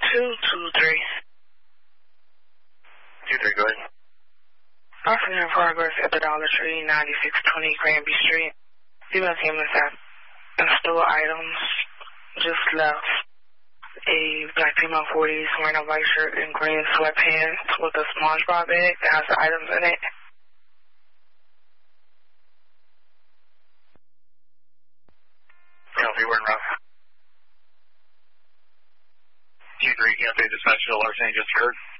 223. 23, go ahead. Officer in progress at the Dollar Tree, 9620 Granby Street. Female came inside and stole items. Just left a black female 40s wearing a white shirt and green sweatpants with a SpongeBob bag that has the items in it. Copy, we're in route. 23, can't say dispatch to Los Angeles occurred.